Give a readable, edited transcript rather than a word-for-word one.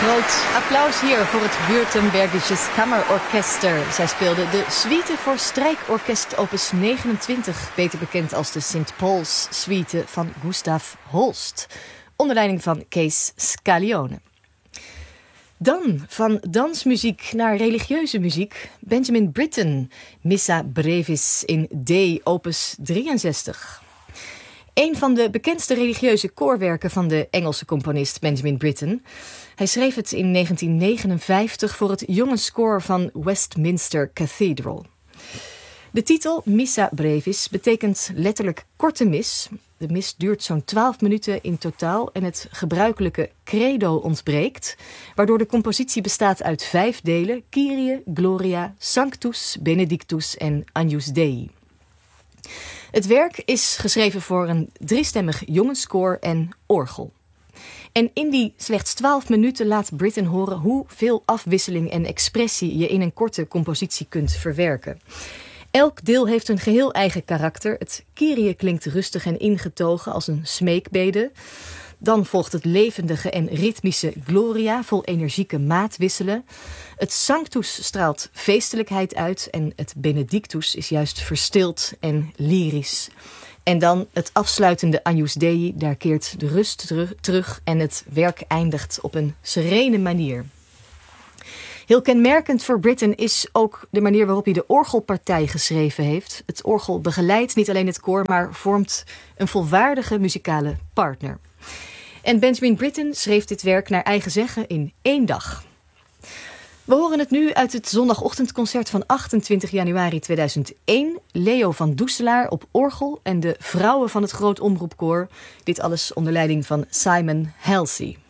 Groot applaus hier voor het Württembergisches Kammerorchester. Zij speelden de Suite voor strijkorkest opus 29, beter bekend als de St. Paul's Suite van Gustav Holst, onder leiding van Kees Scaglione. Dan van dansmuziek naar religieuze muziek, Benjamin Britten, Missa Brevis in D, opus 63. Een van de bekendste religieuze koorwerken van de Engelse componist Benjamin Britten. Hij schreef het in 1959 voor het jongenskoor van Westminster Cathedral. De titel Missa Brevis betekent letterlijk korte mis. De mis duurt zo'n 12 minuten in totaal en het gebruikelijke credo ontbreekt, waardoor de compositie bestaat uit 5 delen: Kyrie, Gloria, Sanctus, Benedictus en Agnus Dei. Het werk is geschreven voor een 3-stemmig jongenskoor en orgel. En in die slechts 12 minuten laat Britten horen hoeveel afwisseling en expressie je in een korte compositie kunt verwerken. Elk deel heeft een geheel eigen karakter. Het Kyrie klinkt rustig en ingetogen als een smeekbede. Dan volgt het levendige en ritmische Gloria, vol energieke maatwisselen. Het Sanctus straalt feestelijkheid uit en het Benedictus is juist verstild en lyrisch. En dan het afsluitende Agnus Dei, daar keert de rust terug en het werk eindigt op een serene manier. Heel kenmerkend voor Britten is ook de manier waarop hij de orgelpartij geschreven heeft. Het orgel begeleidt niet alleen het koor, maar vormt een volwaardige muzikale partner. En Benjamin Britten schreef dit werk naar eigen zeggen in 1 dag. We horen het nu uit het zondagochtendconcert van 28 januari 2001. Leo van Doeselaar op orgel en de vrouwen van het Groot Omroepkoor. Dit alles onder leiding van Simon Halsey.